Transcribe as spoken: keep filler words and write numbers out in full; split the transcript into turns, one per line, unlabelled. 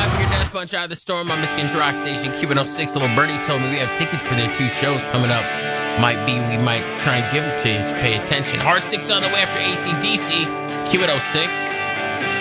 live from your Death Punch Out of the Storm on Michigan's Rock Station. Q one oh six. Little Birdie told me we have tickets for their two shows coming up. Might be we might try and give them to you. So pay attention. Hard Six on the way after A C D C. Q one oh six.